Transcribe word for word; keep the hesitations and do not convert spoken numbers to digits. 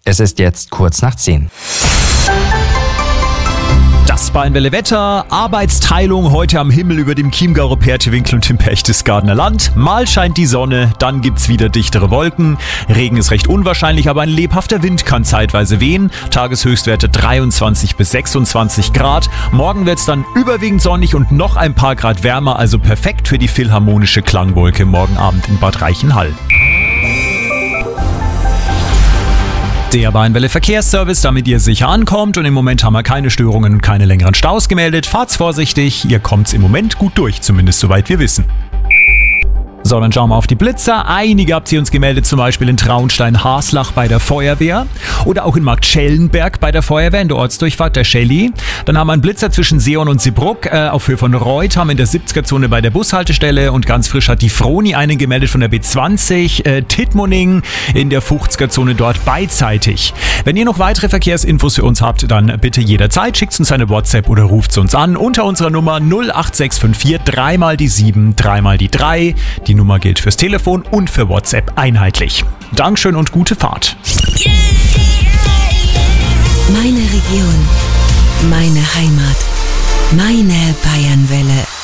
Es ist jetzt kurz nach zehn. Das Bayernwelle Wetter, Arbeitsteilung heute am Himmel über dem Chiemgauer Pertewinkel und dem Berchtesgadener Land. Mal scheint die Sonne, dann gibt's wieder dichtere Wolken. Regen ist recht unwahrscheinlich, aber ein lebhafter Wind kann zeitweise wehen. Tageshöchstwerte dreiundzwanzig bis sechsundzwanzig Grad. Morgen wird's dann überwiegend sonnig und noch ein paar Grad wärmer, also perfekt für die philharmonische Klangwolke morgen Abend in Bad Reichenhall. Der Bayernwelle Verkehrsservice, damit ihr sicher ankommt, und im Moment haben wir keine Störungen und keine längeren Staus gemeldet. Fahrt's vorsichtig, ihr kommt's im Moment gut durch, zumindest soweit wir wissen. So, dann schauen wir auf die Blitzer. Einige habt ihr uns gemeldet, zum Beispiel in Traunstein-Haslach bei der Feuerwehr oder auch in Marktschellenberg bei der Feuerwehr in der Ortsdurchfahrt der Schelli. Dann haben wir einen Blitzer zwischen Seeon und Seebrugg äh, auf Höhe von Reuth, haben in der siebziger-Zone bei der Bushaltestelle, und ganz frisch hat die Froni einen gemeldet von der B zwanzig, äh, Tittmoning in der fünfziger-Zone dort beidseitig. Wenn ihr noch weitere Verkehrsinfos für uns habt, dann bitte jederzeit schickt uns eine WhatsApp oder ruft uns an unter unserer Nummer null acht sechs fünf vier drei mal die sieben, drei mal die drei. Die Nummer gilt fürs Telefon und für WhatsApp einheitlich. Dankeschön und gute Fahrt. Meine Region, meine Heimat, meine Bayernwelle.